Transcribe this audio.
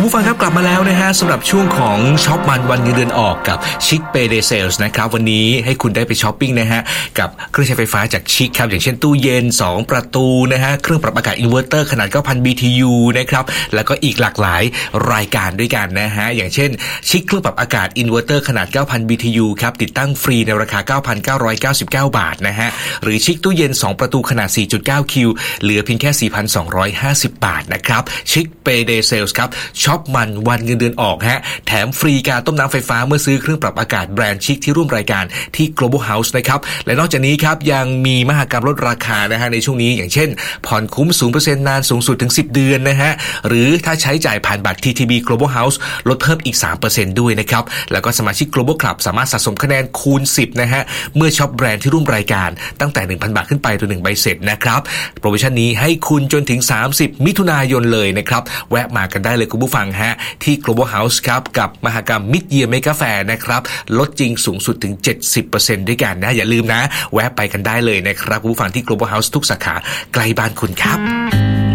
ผู้ฟังครับกลับมาแล้วนะฮะสำหรับช่วงของช็อปมันวันเงินเดือนออกกับชิคเปย์เดย์เซลส์นะครับวันนี้ให้คุณได้ไปช้อปปิ้งนะฮะกับเครื่องใช้ไฟฟ้าจากชิคครับอย่างเช่นตู้เย็น2ประตูนะฮะเครื่องปรับอากาศอินเวอร์เตอร์ขนาด 9,000 BTU นะครับแล้วก็อีกหลากหลายรายการด้วยกันนะฮะอย่างเช่นชิคเครื่องปรับอากาศอินเวอร์เตอร์ขนาด 9,000 BTU ครับติดตั้งฟรีในราคา 9,999 บาทนะฮะหรือชิคตู้เย็น2ประตูขนาด 4.9 คิวเหลือเพียงแค่ 4,250 บาทนะครับชิคเปย์เดย์เซลส์ครับช็อปมันวันเงินเดือนออกฮะแถมฟรีการต้มน้ำไฟฟ้าเมื่อซื้อเครื่องปรับอากาศแบรนด์ชิคที่ร่วมรายการที่ Global House นะครับและนอกจากนี้ครับยังมีมหกรรมลดราคานะฮะในช่วงนี้อย่างเช่นผ่อนคุ้ม 0% นานสูงสุดถึง10เดือนนะฮะหรือถ้าใช้จ่ายผ่านบัตร TTB Global House ลดเพิ่มอีก 3% ด้วยนะครับแล้วก็สมาชิก Global Club สามารถสะสมคะแนนคูณ10นะฮะเมื่อช็อปแบรนด์ที่ร่วมรายการตั้งแต่ 1,000 บาทขึ้นไปตัว1ใบเสร็จนะครับโปรโมชั่นนี้ให้คุณจนถึง30มิถุนายนเลยนะครับแวะมากันได้เลยคุณผู้ฟังฮะที่ Global House ครับกับมหกรรม Mid Year Mega Fair นะครับลดจริงสูงสุดถึง 70% ด้วยกันนะอย่าลืมนะแวะไปกันได้เลยนะครับคุณผู้ฟังที่ Global House ทุกสาขาใกล้บ้านคุณครับ